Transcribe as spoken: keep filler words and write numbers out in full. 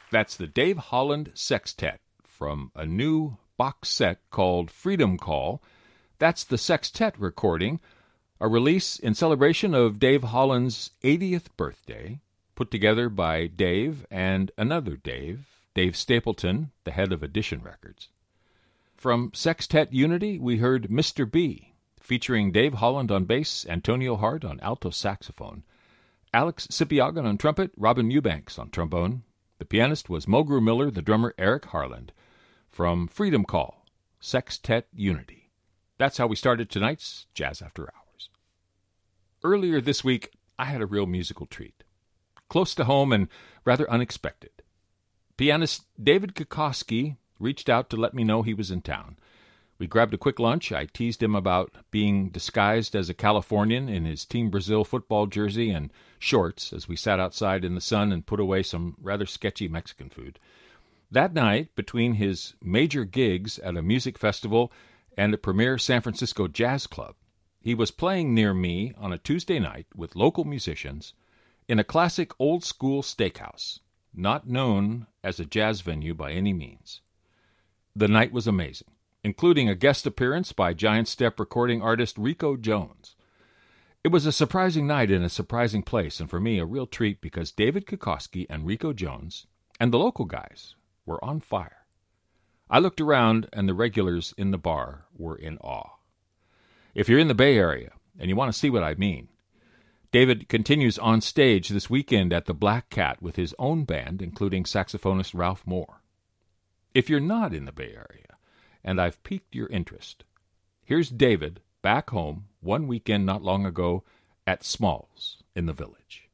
That's the Dave Holland Sextet from a new box set called Freedom Call. That's the sextet recording, a release in celebration of Dave Holland's eightieth birthday, put together by Dave and another Dave, Dave Stapleton, the head of Edition Records. From Sextet Unity, we heard Mister B, featuring Dave Holland on bass, Antonio Hart on alto saxophone, Alex Sipiagan on trumpet, Robin Eubanks on trombone. The pianist was Mulgrew Miller, the drummer Eric Harland. From Freedom Call, Sextet Unity. That's how we started tonight's Jazz After Hours. Earlier this week, I had a real musical treat. Close to home and rather unexpected. Pianist David Kikoski reached out to let me know he was in town. We grabbed a quick lunch. I teased him about being disguised as a Californian in his Team Brazil football jersey and shorts as we sat outside in the sun and put away some rather sketchy Mexican food. That night, between his major gigs at a music festival and a premier San Francisco jazz club, he was playing near me on a Tuesday night with local musicians in a classic old-school steakhouse, not known as a jazz venue by any means. The night was amazing, including a guest appearance by Giant Step recording artist Rico Jones. It was a surprising night in a surprising place, and for me a real treat because David Kikoski and Rico Jones and the local guys were on fire. I looked around, and the regulars in the bar were in awe. If you're in the Bay Area and you want to see what I mean, David continues on stage this weekend at the Black Cat with his own band, including saxophonist Ralph Moore. If you're not in the Bay Area, and I've piqued your interest, here's David back home one weekend not long ago at Smalls in the Village.